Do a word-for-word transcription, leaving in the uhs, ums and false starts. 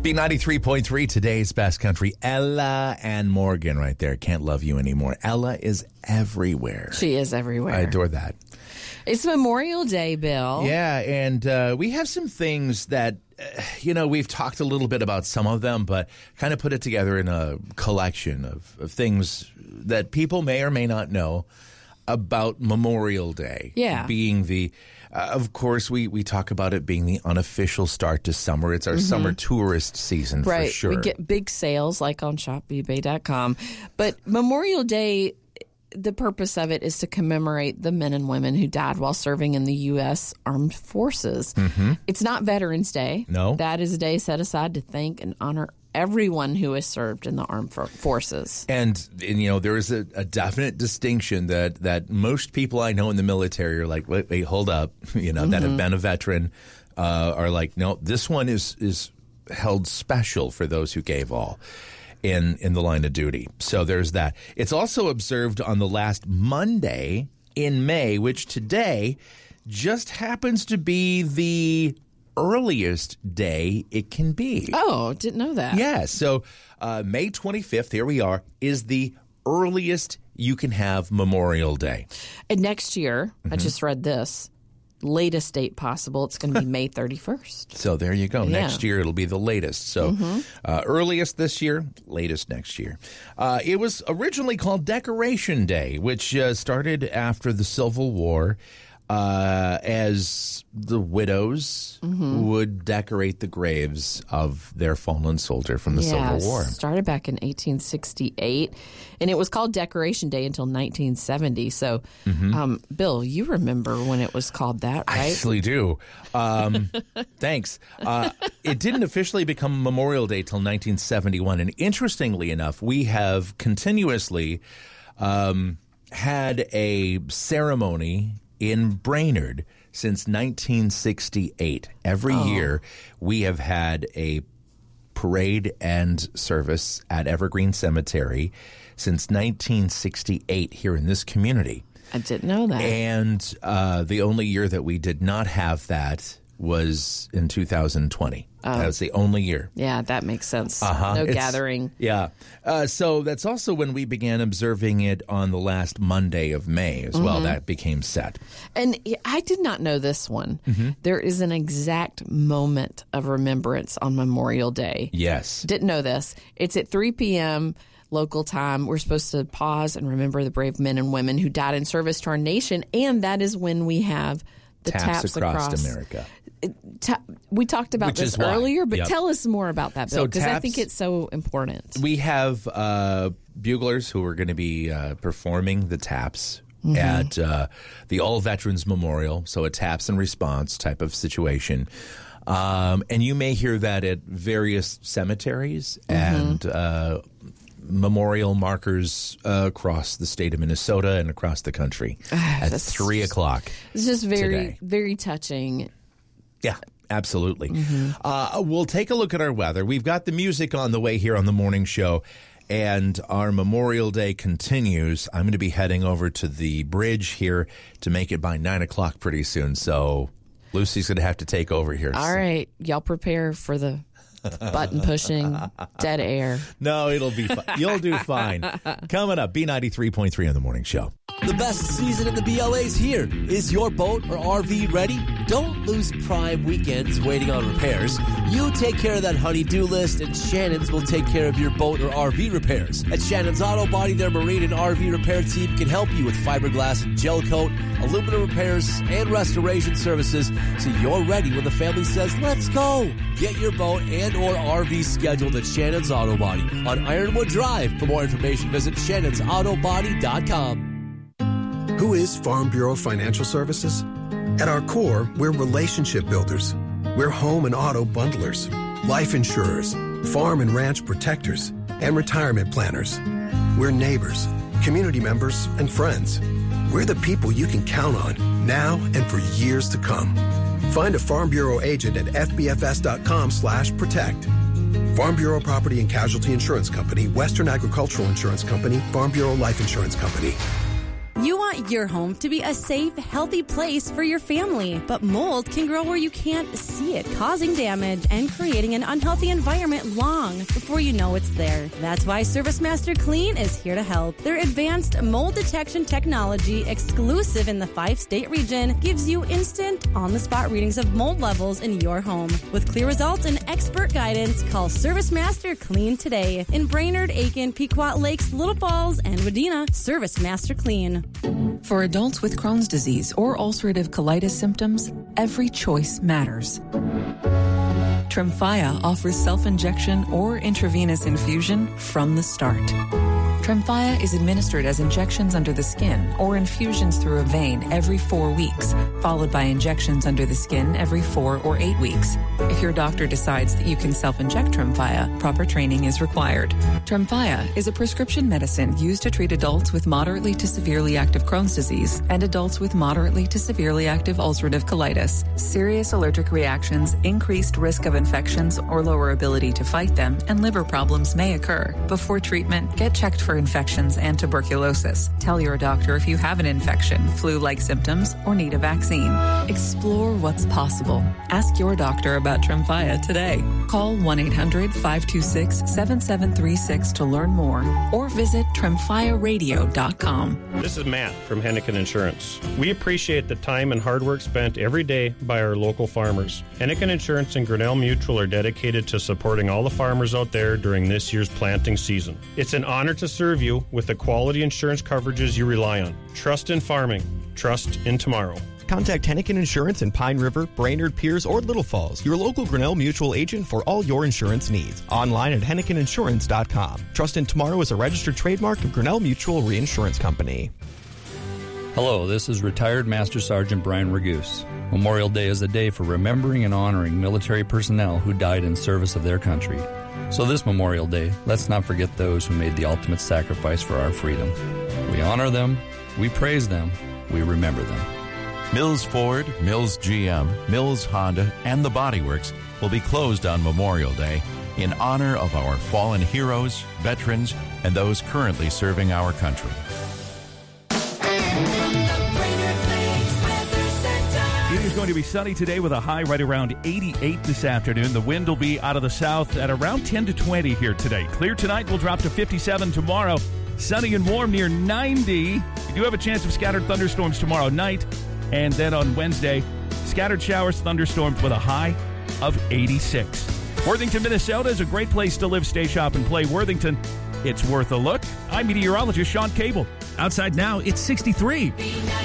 B ninety-three point three, today's best country. Ella and Morgan right there. Can't love you anymore. Ella is everywhere. She is everywhere. I adore that. It's Memorial Day, Bill. Yeah, and uh, we have some things that, uh, you know, we've talked a little bit about some of them, but kind of put it together in a collection of, of things that people may or may not know about Memorial Day. Yeah. Being the, uh, of course, we, we talk about it being the unofficial start to summer. It's our mm-hmm. summer tourist season, right. for sure. We get big sales like on shop ebay dot com. But Memorial Day, the purpose of it is to commemorate the men and women who died while serving in the U S Armed Forces. Mm-hmm. It's not Veterans Day. No. That is a day set aside to thank and honor everyone who has served in the armed forces. And, and you know, there is a, a definite distinction that, that most people I know in the military are like, wait, wait hold up, you know, mm-hmm. that have been a veteran uh, are like, no, this one is, is held special for those who gave all in, in the line of duty. So there's that. It's also observed on the last Monday in May, which today just happens to be the earliest day it can be. Oh, didn't know that. Yeah, so uh, May twenty-fifth, here we are, is the earliest you can have Memorial Day. And next year, mm-hmm. I just read this, latest date possible, it's going to be May thirty-first. So there you go. Yeah. Next year, it'll be the latest. So mm-hmm. uh, earliest this year, latest next year. Uh, it was originally called Decoration Day, which uh, started after the Civil War. Uh, as the widows mm-hmm. would decorate the graves of their fallen soldier from the yeah, Civil War. Started back in eighteen sixty-eight, and it was called Decoration Day until nineteen seventy. So, mm-hmm. um, Bill, you remember when it was called that, right? I actually do. Um, thanks. Uh, it didn't officially become Memorial Day till nineteen seventy-one, and interestingly enough, we have continuously um, had a ceremony in Brainerd since nineteen sixty-eight. Every oh. year we have had a parade and service at Evergreen Cemetery since nineteen sixty-eight here in this community. I didn't know that. And uh, the only year that we did not have that was in two thousand twenty. Oh. That was the only year. Yeah, that makes sense. Uh-huh. No it's, gathering. Yeah. Uh, so that's also when we began observing it on the last Monday of May as mm-hmm. well. That became set. And I did not know this one. Mm-hmm. There is an exact moment of remembrance on Memorial Day. Yes. Didn't know this. It's at three p.m. local time. We're supposed to pause and remember the brave men and women who died in service to our nation. And that is when we have the Taps, taps across, across America. Ta- we talked about Which this is why. earlier, but Yep. tell us more about that, Bill, because So I think it's so important. We have uh, buglers who are going to be uh, performing the taps mm-hmm. at uh, the All Veterans Memorial, so a taps and response type of situation. Um, and you may hear that at various cemeteries mm-hmm. and uh, memorial markers uh, across the state of Minnesota and across the country at three o'clock. It's just very, today. very touching. Yeah, absolutely. Mm-hmm. Uh, we'll take a look at our weather. We've got the music on the way here on the morning show, and our Memorial Day continues. I'm going to be heading over to the bridge here to make it by nine o'clock pretty soon, so Lucy's going to have to take over here. All right. Y'all prepare for the button pushing, dead air. No, it'll be fine. You'll do fine. Coming up, B ninety-three point three on the morning show. The best season in the B L A's here. Is your boat or R V ready? Don't lose prime weekends waiting on repairs. You take care of that honey-do list, and Shannon's will take care of your boat or R V repairs. At Shannon's Auto Body, their marine and R V repair team can help you with fiberglass and gel coat, aluminum repairs, and restoration services, so you're ready when the family says, let's go. Get your boat and or R V scheduled at Shannon's Auto Body on Ironwood Drive. For more information, visit shannons auto body dot com. Who is Farm Bureau Financial Services? At our core, we're relationship builders. We're home and auto bundlers, life insurers, farm and ranch protectors, and retirement planners. We're neighbors, community members, and friends. We're the people you can count on now and for years to come. Find a Farm Bureau agent at f b f s dot com slash protect. Farm Bureau Property and Casualty Insurance Company, Western Agricultural Insurance Company, Farm Bureau Life Insurance Company. You want your home to be a safe, healthy place for your family, but mold can grow where you can't see it, causing damage and creating an unhealthy environment long before you know it's there. That's why ServiceMaster Clean is here to help. Their advanced mold detection technology, exclusive in the five-state region, gives you instant, on-the-spot readings of mold levels in your home. With clear results and expert guidance, call ServiceMaster Clean today in Brainerd, Aiken, Pequot Lakes, Little Falls, and Wadena. ServiceMaster Clean. For adults with Crohn's disease or ulcerative colitis symptoms, every choice matters. Tremfya offers self-injection or intravenous infusion from the start. Tremfya is administered as injections under the skin or infusions through a vein every four weeks, followed by injections under the skin every four or eight weeks. If your doctor decides that you can self-inject Tremfya, proper training is required. Tremfya is a prescription medicine used to treat adults with moderately to severely active Crohn's disease and adults with moderately to severely active ulcerative colitis. Serious allergic reactions, increased risk of infections or lower ability to fight them, and liver problems may occur. Before treatment, get checked for infections and tuberculosis. Tell your doctor if you have an infection, flu-like symptoms, or need a vaccine. Explore what's possible. Ask your doctor about Tremfya today. Call one eight hundred five two six seven seven three six to learn more or visit tremfya radio dot com. This is Matt from Henniken Insurance. We appreciate the time and hard work spent every day by our local farmers. Henniken Insurance and Grinnell Mutual are dedicated to supporting all the farmers out there during this year's planting season. It's an honor to serve you with the quality insurance coverages you rely on. Trust in farming. Trust in tomorrow. Contact Henniken Insurance in Pine River, Brainerd, Pierce, or Little Falls, your local Grinnell Mutual agent for all your insurance needs. Online at henniken insurance dot com. Trust in Tomorrow is a registered trademark of Grinnell Mutual Reinsurance Company. Hello, this is retired Master Sergeant Brian Ragoose. Memorial Day is a day for remembering and honoring military personnel who died in service of their country. So this Memorial Day, let's not forget those who made the ultimate sacrifice for our freedom. We honor them, we praise them, we remember them. Mills Ford, Mills G M, Mills Honda, and the Body Works will be closed on Memorial Day in honor of our fallen heroes, veterans, and those currently serving our country. It is going to be sunny today with a high right around eighty-eight this afternoon. The wind will be out of the south at around ten to twenty here today. Clear tonight, will drop to fifty-seven tomorrow. Sunny and warm near ninety. You do have a chance of scattered thunderstorms tomorrow night. And then on Wednesday, scattered showers, thunderstorms with a high of eighty-six. Worthington, Minnesota is a great place to live, stay, shop, and play. Worthington, it's worth a look. I'm meteorologist Sean Cable. Outside now, it's sixty-three.